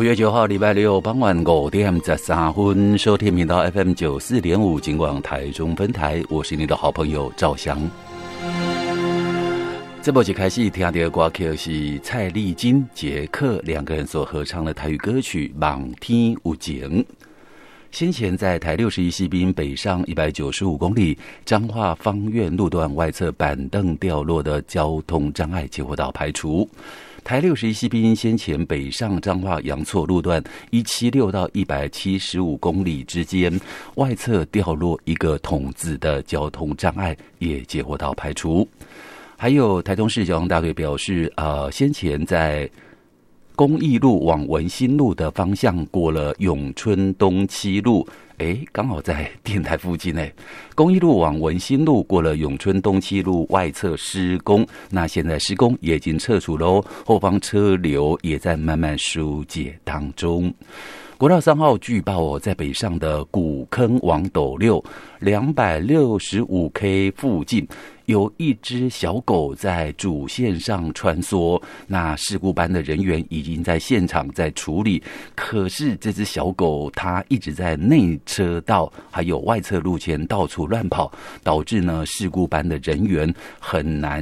5月9号礼拜六傍晚5点13分，收听频道 FM 94.5金广台中分台，我是你的好朋友赵翔。这部节开始听到的歌曲是蔡丽菁、杰克两个人所合唱的台语歌曲《望天有情》。先前在台61西滨北上195公里彰化芳苑路段外侧板凳掉落的交通障碍结果到排除。台61西滨先前北上彰化阳错路段176到175公里之间外侧掉落一个筒子的交通障碍也结果到排除。还有台中市交通大队表示，先前在公益路往文心路的方向过了永春东七路，刚好在电台附近公益路往文心路过了永春东七路外侧施工，那现在施工也已经撤除喽，后方车流也在慢慢疏解当中。国道3号据报在北上的古坑往斗六 265K 附近有一只小狗在主线上穿梭，那事故班的人员已经在现场在处理，可是这只小狗它一直在内车道还有外侧路前到处乱跑，导致呢事故班的人员很难